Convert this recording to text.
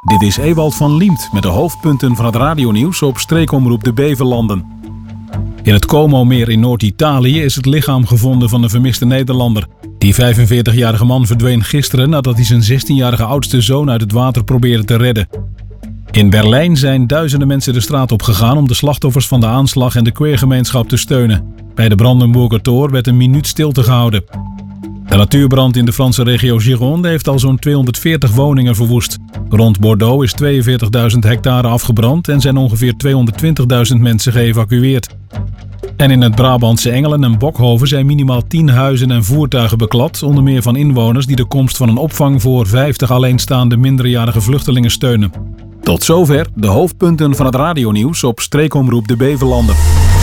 Dit is Ewald van Liemt met de hoofdpunten van het radionieuws op streekomroep de Beverlanden. In het Como-meer in Noord-Italië is het lichaam gevonden van een vermiste Nederlander. Die 45-jarige man verdween gisteren nadat hij zijn 16-jarige oudste zoon uit het water probeerde te redden. In Berlijn zijn duizenden mensen de straat op gegaan om de slachtoffers van de aanslag en de queergemeenschap te steunen. Bij de Brandenburger Tor werd een minuut stilte gehouden. De natuurbrand in de Franse regio Gironde heeft al zo'n 240 woningen verwoest. Rond Bordeaux is 42.000 hectare afgebrand en zijn ongeveer 220.000 mensen geëvacueerd. En in het Brabantse Engelen en Bokhoven zijn minimaal 10 huizen en voertuigen beklad, onder meer van inwoners die de komst van een opvang voor 50 alleenstaande minderjarige vluchtelingen steunen. Tot zover de hoofdpunten van het radionieuws op streekomroep de Beverlanden.